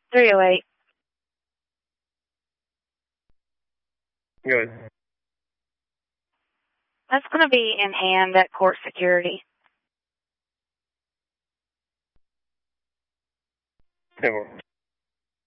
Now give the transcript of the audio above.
308. Good. That's going to be in hand at court security. 10-4.